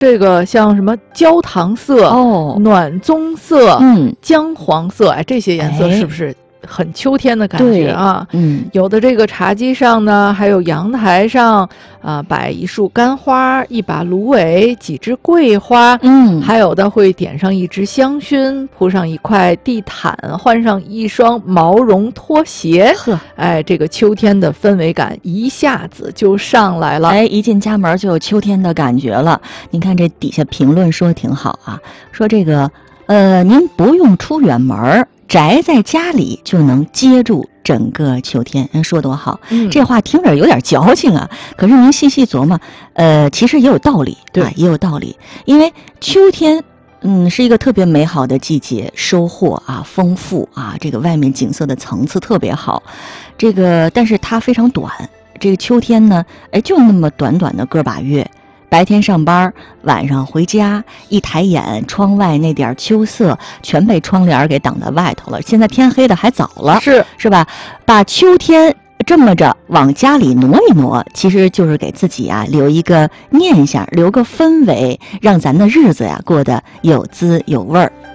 这个像什么焦糖色、暖棕色、姜黄色，哎，这些颜色是不是很秋天的感觉啊？有的这个茶几上呢，还有阳台上摆一束干花，一把芦苇，几枝桂花，还有的会点上一支香薰，铺上一块地毯，换上一双毛绒拖鞋，哎，这个秋天的氛围感一下子就上来了。 哎，一进家门就有秋天的感觉了。您看这底下评论说的挺好啊，说这个您不用出远门，宅在家里就能接住整个秋天。说多好，这话听着有点矫情啊，可是您细细琢磨，其实也有道理，对，也有道理。因为秋天是一个特别美好的季节，收获丰富这个外面景色的层次特别好，这个但是它非常短，这个秋天呢，就那么短短的个把月。白天上班，晚上回家，一抬眼，窗外那点秋色全被窗帘给挡在外头了。现在天黑的还早了，是吧？把秋天这么着往家里挪一挪，其实就是给自己留一个念想，留个氛围，让咱的日子过得有滋有味儿。